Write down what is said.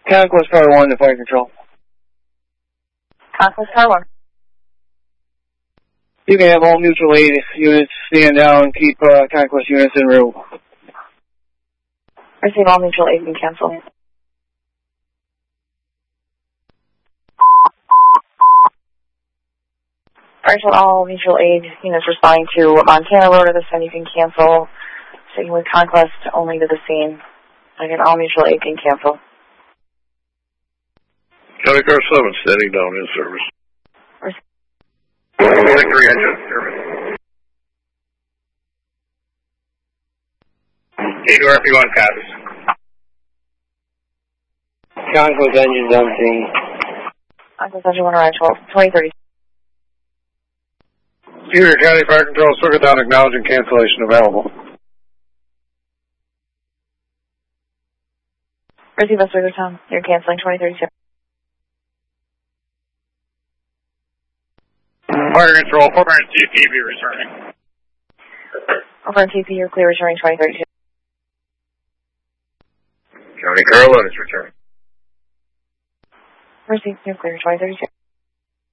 Conquest Car 1 to fire control. Conquest Car 1. You can have all mutual aid units stand down. Keep Conquest units en route. Receive all mutual aid and cancel. Alright, so all mutual aid units responding to Montana Road at this time, you can cancel. Sticking with Conquest only to the scene. Again, all mutual aid can cancel. County Car 7 standing down in service. Victory engine service. K2RP1 copies. Conquest engines on scene. Conquest engine 1 arrive 2030. Superior County Fire Control, circuit down, acknowledging cancellation available. Receive a circuit down. You're canceling 2032. Fire Control, Program TP be returning. Over on TP, you're clear returning 2032. County Car 11 is returning. Receive, you're clear 2032.